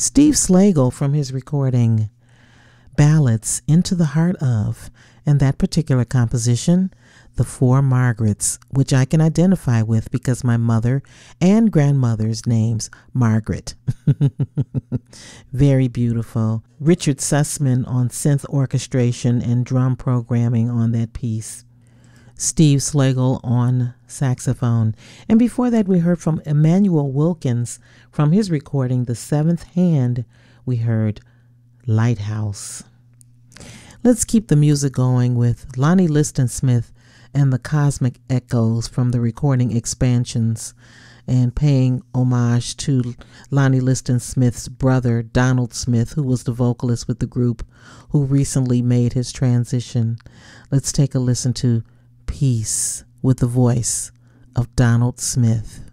Steve Slagle from his recording Ballads Into the Heart Of, and that particular composition, The Four Margarets, which I can identify with because my mother and grandmother's name's Margaret. Very beautiful. Richard Sussman on synth orchestration and drum programming on that piece. Steve Slagle on saxophone. And before that, we heard from Emmanuel Wilkins from his recording, The Seventh Hand. We heard Lighthouse. Let's keep the music going with Lonnie Liston Smith and the Cosmic Echoes from the recording Expansions, and paying homage to Lonnie Liston Smith's brother, Donald Smith, who was the vocalist with the group, who recently made his transition. Let's take a listen to Peace with the voice of Donald Smith.